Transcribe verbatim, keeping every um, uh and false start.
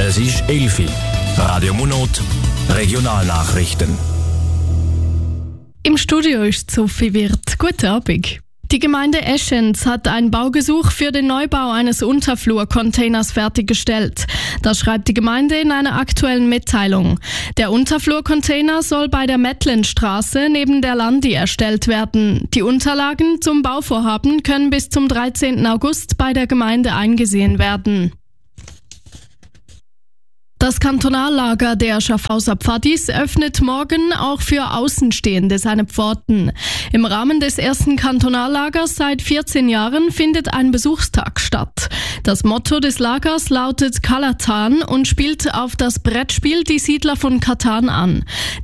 Es ist elf Uhr. Radio Munot, Regionalnachrichten. Im Studio ist Sophie Wirth. Guten Abend. Die Gemeinde Eschenz hat ein Baugesuch für den Neubau eines Unterflurcontainers fertiggestellt. Das schreibt die Gemeinde in einer aktuellen Mitteilung. Der Unterflurcontainer soll bei der Mettlenstraße neben der Landi erstellt werden. Die Unterlagen zum Bauvorhaben können bis zum dreizehnten August bei der Gemeinde eingesehen werden. Das Kantonallager der Schaffhauser Pfadis öffnet morgen auch für Außenstehende seine Pforten. Im Rahmen des ersten Kantonallagers seit vierzehn Jahren findet ein Besuchstag statt. Das Motto des Lagers lautet Kalatan und spielt auf das Brettspiel Die Siedler von Katan an.